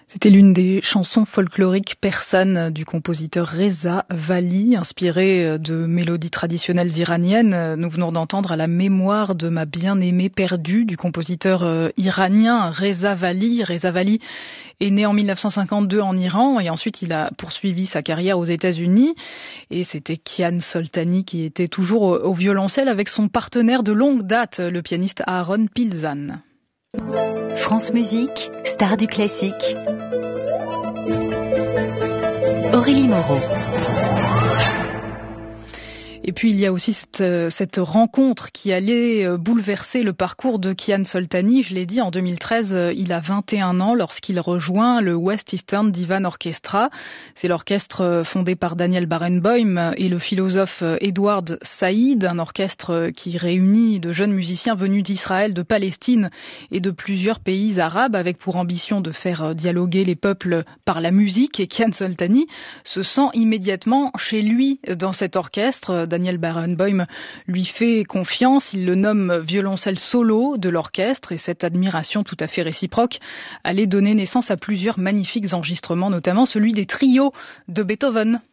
C'était l'une des chansons folkloriques persanes du compositeur Reza Vali, inspirée de mélodies traditionnelles iraniennes. Nous venons d'entendre À la mémoire de ma bien-aimée perdue du compositeur iranien Reza Vali. Reza Vali est né en 1952 en Iran et ensuite il a poursuivi sa carrière aux États-Unis. Et c'était Kian Soltani qui était toujours au violoncelle avec son partenaire de longue date, le pianiste Aaron Pilzan. France Musique, star du classique. Aurélie Moreau. Et puis il y a aussi cette rencontre qui allait bouleverser le parcours de Kian Soltani. Je l'ai dit, en 2013, il a 21 ans lorsqu'il rejoint le West Eastern Divan Orchestra. C'est l'orchestre fondé par Daniel Barenboim et le philosophe Edward Said, un orchestre qui réunit de jeunes musiciens venus d'Israël, de Palestine et de plusieurs pays arabes, avec pour ambition de faire dialoguer les peuples par la musique. Et Kian Soltani se sent immédiatement chez lui dans cet orchestre. Daniel Barenboim lui fait confiance, il le nomme violoncelle solo de l'orchestre et cette admiration tout à fait réciproque allait donner naissance à plusieurs magnifiques enregistrements, notamment celui des trios de Beethoven.